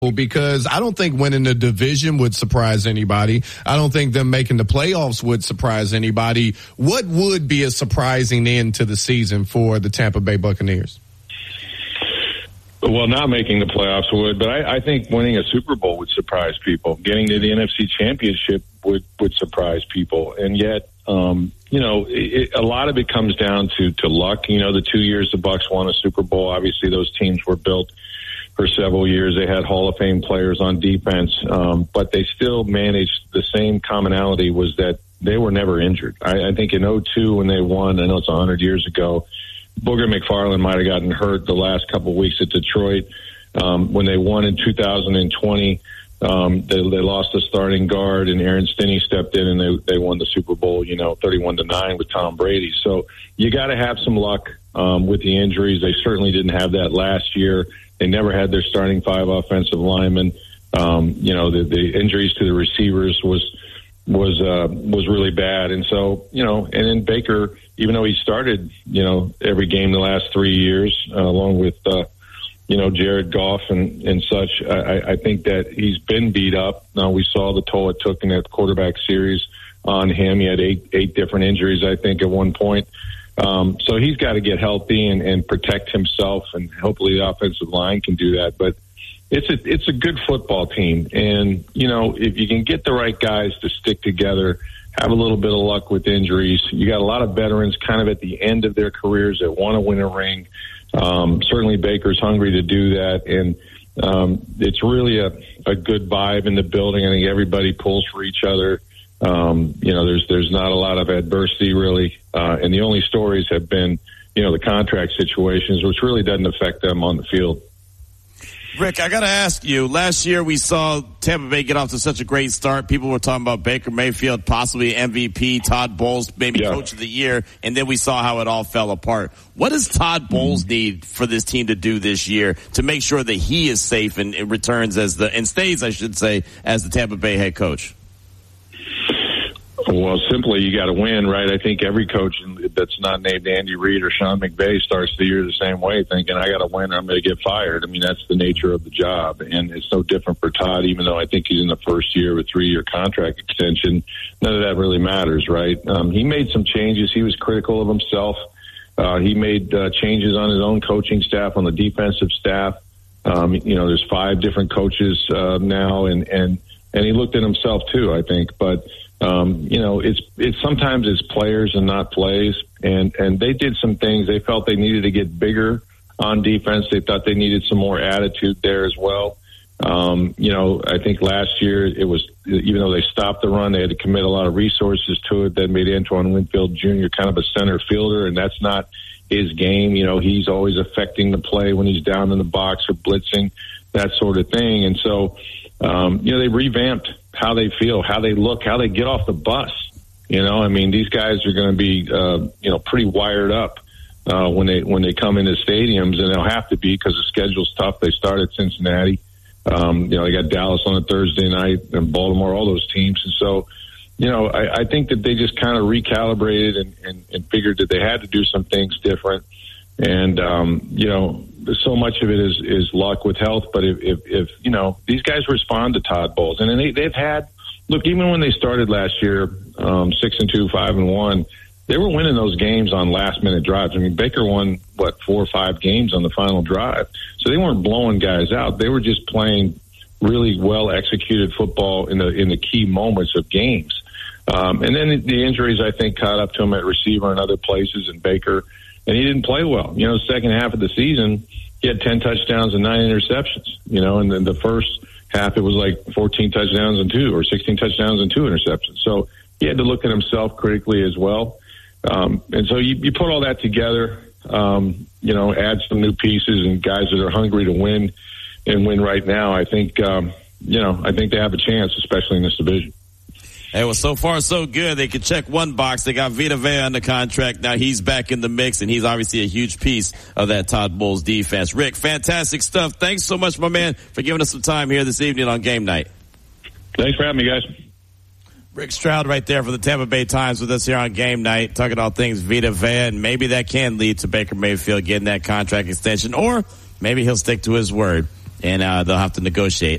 because I don't think winning the division would surprise anybody. I don't think them making the playoffs would surprise anybody. What would be a surprising end to the season for the Tampa Bay Buccaneers? Well, not making the playoffs would, but I think winning a Super Bowl would surprise people. Getting to the NFC Championship would surprise people. And yet, a lot of it comes down to luck. The 2 years the Bucs won a Super Bowl, obviously those teams were built for several years. They had Hall of Fame players on defense, but they still managed. The same commonality was that they were never injured. I think in 2002 when they won, I know it's 100 years ago, Booger McFarland might have gotten hurt the last couple of weeks at Detroit. When they won in 2020, they lost a starting guard, and Aaron Stinney stepped in, and they won the Super Bowl, 31-9 with Tom Brady. So you got to have some luck with the injuries. They certainly didn't have that last year. They never had their starting 5 offensive linemen. The injuries to the receivers was really bad. And so, and then Baker, even though he started, every game the last 3 years, along with, Jared Goff and such, I think that he's been beat up. Now we saw the toll it took in that quarterback series on him. He had eight different injuries, I think, at one point. So he's got to get healthy and protect himself, and hopefully the offensive line can do that. But it's a good football team. And, if you can get the right guys to stick together, have a little bit of luck with injuries, you got a lot of veterans kind of at the end of their careers that want to win a ring. Certainly Baker's hungry to do that. And it's really a good vibe in the building. I think everybody pulls for each other. There's not a lot of adversity really. And the only stories have been, the contract situations, which really doesn't affect them on the field. Rick, I got to ask you, last year we saw Tampa Bay get off to such a great start. People were talking about Baker Mayfield, possibly MVP, Todd Bowles, maybe Coach of the Year, and then we saw how it all fell apart. What does Todd Bowles need for this team to do this year to make sure that he is safe and returns and stays, I should say, as the Tampa Bay head coach? Well, simply, you got to win, right? I think every coach that's not named Andy Reid or Sean McVay starts the year the same way, thinking, I got to win or I'm going to get fired. I mean, that's the nature of the job. And it's no different for Todd, even though I think he's in the first year of a 3-year contract extension. None of that really matters, right? He made some changes. He was critical of himself. He made changes on his own coaching staff, on the defensive staff. There's 5 different coaches now, and he looked at himself too, I think. But it's sometimes it's players and not plays. And they did some things. They felt they needed to get bigger on defense. They thought they needed some more attitude there as well. I think last year it was, even though they stopped the run, they had to commit a lot of resources to it. That made Antoine Winfield Jr. kind of a center fielder, and that's not his game. He's always affecting the play when he's down in the box or blitzing, that sort of thing. And so, they revamped how they feel, how they look, how they get off the bus. These guys are going to be, pretty wired up when they come into stadiums, and they'll have to be because the schedule's tough. They start at Cincinnati. They got Dallas on a Thursday night and Baltimore, all those teams. And so, I think that they just kind of recalibrated and figured that they had to do some things different. And, so much of it is luck with health. But if these guys respond to Todd Bowles, and they've had, look, even when they started last year, 6-2, 5-1, they were winning those games on last minute drives. I mean, Baker won 4 or 5 games on the final drive. So they weren't blowing guys out. They were just playing really well executed football in the key moments of games. And then the injuries, I think, caught up to him at receiver and other places, and Baker, and he didn't play well. The second half of the season, he had 10 touchdowns and 9 interceptions, and then the first half it was like 14 touchdowns and 2, or 16 touchdowns and 2 interceptions. So he had to look at himself critically as well. And so you put all that together, add some new pieces and guys that are hungry to win and win right now. I think, I think they have a chance, especially in this division. Hey, well, so far so good. They could check one box. They got Vita Vea under contract. Now he's back in the mix, and he's obviously a huge piece of that Todd Bowles defense. Rick, fantastic stuff. Thanks so much, my man, for giving us some time here this evening on Game Night. Thanks for having me, guys. Rick Stroud right there for the Tampa Bay Times with us here on Game Night, talking about things Vita Vea, and maybe that can lead to Baker Mayfield getting that contract extension, or maybe he'll stick to his word and they'll have to negotiate.